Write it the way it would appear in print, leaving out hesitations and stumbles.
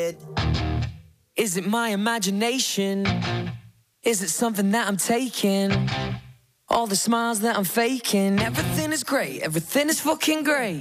head. Is it my imagination? Is it something that I'm taking? All the smiles that I'm faking. Everything is great, everything is fucking great.